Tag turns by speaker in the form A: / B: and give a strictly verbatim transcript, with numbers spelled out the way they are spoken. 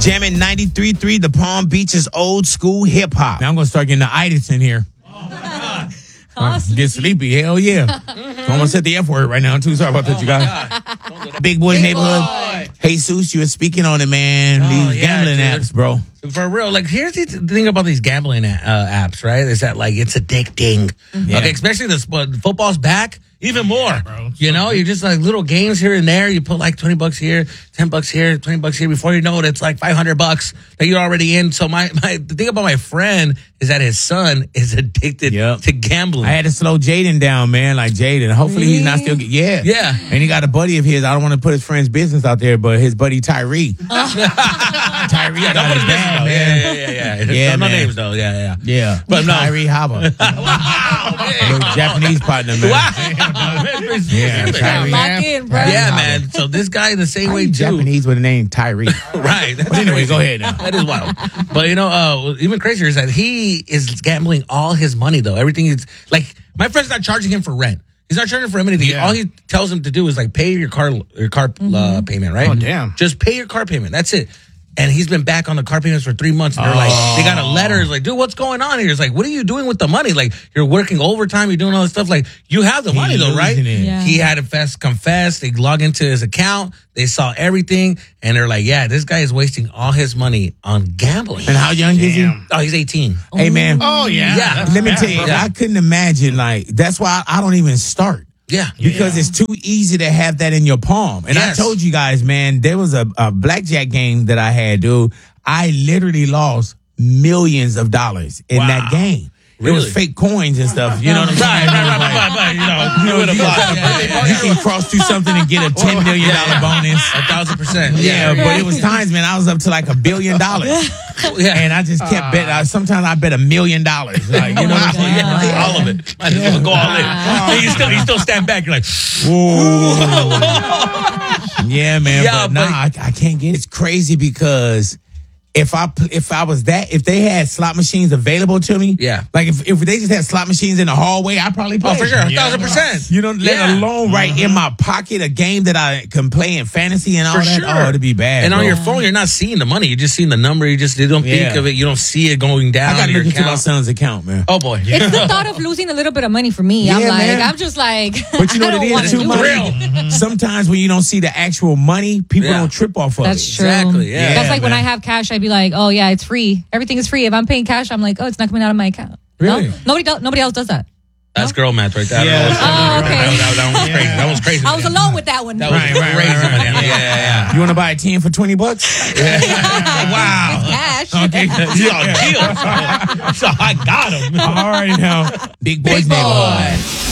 A: Jamming ninety-three point three, the Palm Beaches old school hip hop. Now I'm going to start getting the itis in here.
B: Awesome.
A: Get sleepy. Hell yeah. I'm going to set the F word right now, too. Sorry about that, you guys. Big Boy Neighborhood. Jesus, you were speaking on it, man.
C: Oh,
A: These
C: yeah,
A: gambling
C: dude.
A: apps, bro.
C: For real, like here's the thing about these gambling uh, apps, right? Is that like it's addicting.
A: Yeah.
C: Okay, especially the sp- football's back, even more.
A: Yeah, bro.
C: You know, you're just like little games here and there. You put like twenty bucks here, ten bucks here, twenty bucks here. Before you know it, it's like five hundred bucks that you're already in. So my, my the thing about my friend is that his son is addicted
A: Yep.
C: to gambling.
A: I had to slow Jaden down, man. Like Jaden. Hopefully he's not still. Yeah.
C: Yeah.
A: And he got a buddy of his. I don't want to put his friend's business out there, but his buddy Tyree. Tyree
C: Yeah,
A: got
C: don't put
A: his
C: his
A: bad,
C: business,
A: man.
C: yeah, yeah, yeah, yeah.
A: Yeah,
C: no, no
A: man.
C: names though, yeah, yeah.
A: Yeah.
C: But no.
A: Tyree Haba.
C: Wow, man.
A: Little Japanese partner, man.
C: Wow.
A: Yeah, Tyree.
B: Lock in, bro.
C: Yeah, man. So this guy the same
A: How
C: way
A: you
C: too.
A: Japanese with the name Tyree.
C: Right. That's
A: But anyway,
C: crazy.
A: go ahead now.
C: That is wild. But you know, uh, even crazier is that he is gambling all his money though. Everything is like my friend's not charging him for rent. He's not charging for him anything.
A: Yeah.
C: All he tells him to do is like pay your car your car uh, payment, right?
A: Oh, damn.
C: Just pay your car payment. That's it. And he's been back on the car payments for three months. And they're like, they got a letter. It's like, dude, what's going on here? It's like, what are you doing with the money? Like, you're working overtime. You're doing all this stuff. Like, you have the
A: He
C: money though, right?
A: losing it.
B: Yeah.
C: He had to fast, confess. They log into his account. They saw everything. And they're like, yeah, this guy is wasting all his money on gambling.
A: And how young is he?
D: Damn.
C: Oh, he's eighteen.
A: Hey, man.
D: Oh, yeah.
C: Yeah.
D: That's
A: Let me
D: bad,
A: tell you,
D: bro.
C: Yeah.
A: I couldn't imagine, like, that's why I don't even start.
C: Yeah.
A: Because
D: Yeah.
A: it's too easy to have that in your palm. And
C: Yes.
A: I told you guys, man, there was a, a blackjack game that I had, dude. I literally lost millions of dollars in
D: Wow.
A: that game. It
C: Really?
A: was fake coins and stuff. You know what I'm saying?
C: Right, right, right, right, right. You know,
A: You, know,
C: would
A: you,
C: have
A: you can cross through something and get a ten million dollars bonus.
C: A thousand percent.
A: Yeah, but it was times, man, I was up to like a billion dollars.
C: Yeah.
A: And I just kept betting. I, sometimes I bet a million dollars. Like, you know what I'm saying?
C: Yeah,
B: Yeah.
C: all of it. Might as well go all in. And you still, you still stand back. You're like,
A: Yeah, man.
C: Yeah,
A: but nah,
C: but-
A: I, I can't get it. It's crazy because if I pl- if I was that, if they had slot machines available to me,
C: Yeah.
A: like if, if they just had slot machines in the hallway, I'd probably play.
C: oh, for sure, a
A: Yeah.
C: thousand percent.
A: You know, let
C: Yeah.
A: alone right in my pocket a game that I can play in fantasy and all
C: For
A: that.
C: sure.
A: Oh, it'd be bad.
C: And on
A: bro.
C: your phone, you're not seeing the money. You're just seeing the number. You just you don't think
A: Yeah.
C: of it. You don't see it going down.
A: I got to
C: your
A: look into my
C: account.
A: son's account, man.
C: Oh boy.
B: It's the thought of losing a little bit of money for me. I'm
A: Yeah,
B: like,
A: man.
B: I'm just like,
A: But you know
B: I
A: what
B: don't
A: it
B: wanna
A: is too,
B: do
A: Mike?
B: it.
A: Sometimes when you don't see the actual money, people
C: Yeah.
A: don't trip off of
B: That's
A: it.
B: true.
C: Exactly, yeah.
B: That's like when
A: man.
B: I have cash, I'd be like, oh yeah, it's free. Everything is free. If I'm paying cash, I'm like, oh, it's not coming out of my account.
A: Really?
B: No? Nobody, do- nobody else does that.
C: That's girl math right there.
D: Yeah.
C: That,
B: Oh,
C: was,
B: okay.
C: that, that, that one was crazy. That was crazy.
B: I was alone with that one.
C: That was
A: Right, right,
C: crazy.
A: right, right.
C: man. Yeah, yeah, yeah.
A: You want to buy a ten for twenty bucks?
C: Wow.
B: Cash.
A: Okay.
C: You got deals. So I got him.
A: All right now. Big Boys
B: Big boy.
A: Neighborhood.